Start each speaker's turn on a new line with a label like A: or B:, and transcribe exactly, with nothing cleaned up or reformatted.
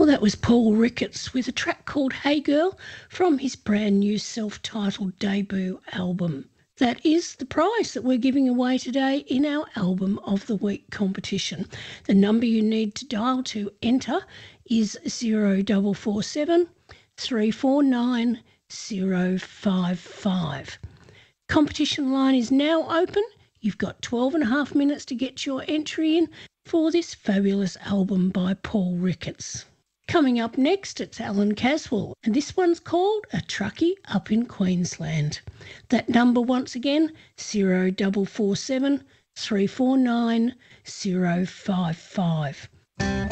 A: Well, that was Paul Ricketts with a track called Hey Girl from his brand new self-titled debut album. That is the prize that we're giving away today in our Album of the Week competition. The number you need to dial to enter is zero four four seven, three four nine, zero five five. Competition line is now open. You've got twelve and a half minutes to get your entry in for this fabulous album by Paul Ricketts. Coming up next, it's Alan Caswell, and this one's called A Truckie Up in Queensland. That number once again, zero four four seven, three four nine, zero five five.